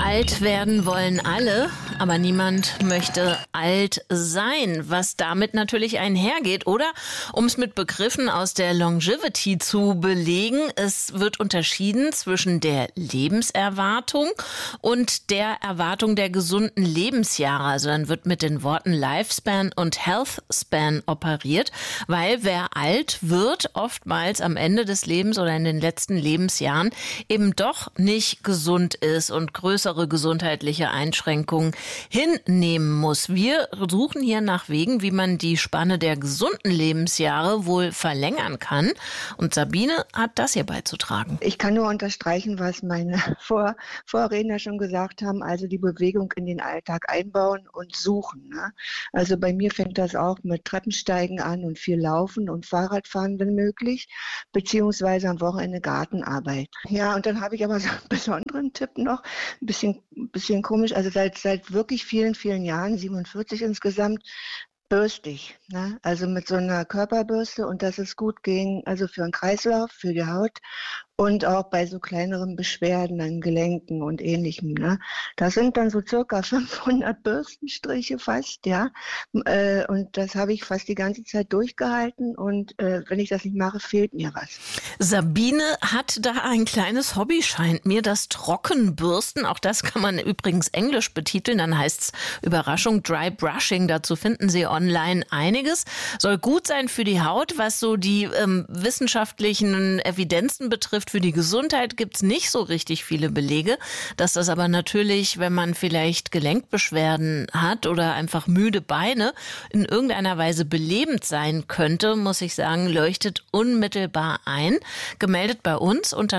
Alt werden wollen alle, aber niemand möchte alt sein, was damit natürlich einhergeht. Oder, um es mit Begriffen aus der Longevity zu belegen, es wird unterschieden zwischen der Lebenserwartung und der Erwartung der gesunden Lebensjahre. Also dann wird mit den Worten Lifespan und Healthspan operiert, weil wer alt wird, oftmals am Ende des Lebens oder in den letzten Lebensjahren eben doch nicht gesund ist und größere gesundheitliche Einschränkungen hinnehmen muss. Wir suchen hier nach Wegen, wie man die Spanne der gesunden Lebensjahre wohl verlängern kann. Und Sabine hat das hier beizutragen. Ich kann nur unterstreichen, was meine Vorredner schon gesagt haben, also die Bewegung in den Alltag einbauen und suchen. Ne? Also bei mir fängt das auch mit Treppensteigen an und viel Laufen und Fahrradfahren, wenn möglich, beziehungsweise am Wochenende Gartenarbeit. Ja, und dann habe ich aber so einen besonderen Tipp noch, ein bisschen komisch, also seit wirklich vielen, vielen Jahren, 47 insgesamt, bürste ich, ne? Also mit so einer Körperbürste, und das ist gut also für den Kreislauf, für die Haut und auch bei so kleineren Beschwerden an Gelenken und Ähnlichem. Ne? Das sind dann so circa 500 Bürstenstriche fast, ja. Und das habe ich fast die ganze Zeit durchgehalten, und wenn ich das nicht mache, fehlt mir was. Sabine hat da ein kleines Hobby, scheint mir, das Trockenbürsten. Auch das kann man übrigens englisch betiteln. Dann heißt es Überraschung, Dry Brushing. Dazu finden Sie online einiges. Soll gut sein für die Haut, was so die wissenschaftlichen Evidenzen betrifft. Für die Gesundheit gibt es nicht so richtig viele Belege, dass das aber natürlich, wenn man vielleicht Gelenkbeschwerden hat oder einfach müde Beine, in irgendeiner Weise belebend sein könnte, muss ich sagen, leuchtet unmittelbar ein. Gemeldet bei uns unter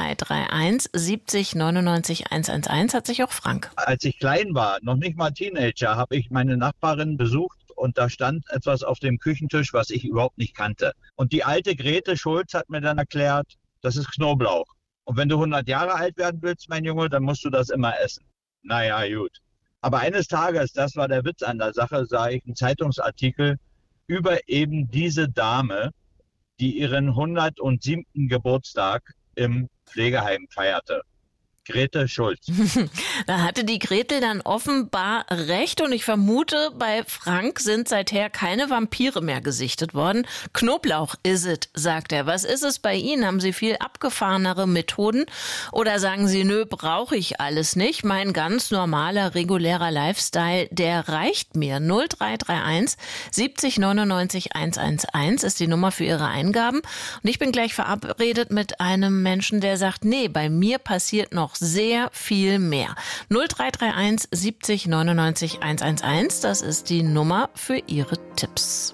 0331 70 99 111 hat sich auch Frank. Als ich klein war, noch nicht mal Teenager, habe ich meine Nachbarin besucht. Und da stand etwas auf dem Küchentisch, was ich überhaupt nicht kannte. Und die alte Grete Schulz hat mir dann erklärt, das ist Knoblauch. Und wenn du 100 Jahre alt werden willst, mein Junge, dann musst du das immer essen. Naja, gut. Aber eines Tages, das war der Witz an der Sache, sah ich einen Zeitungsartikel über eben diese Dame, die ihren 107. Geburtstag im Pflegeheim feierte. Grete Schulz. Da hatte die Gretel dann offenbar recht, und ich vermute, bei Frank sind seither keine Vampire mehr gesichtet worden. Knoblauch is it, sagt er. Was ist es bei Ihnen? Haben Sie viel abgefahrenere Methoden oder sagen Sie, nö, brauche ich alles nicht? Mein ganz normaler, regulärer Lifestyle, der reicht mir. 0331 70 99 111 ist die Nummer für Ihre Eingaben. Und ich bin gleich verabredet mit einem Menschen, der sagt, nee, bei mir passiert noch sehr viel mehr. 0331 70 99 111, das ist die Nummer für Ihre Tipps.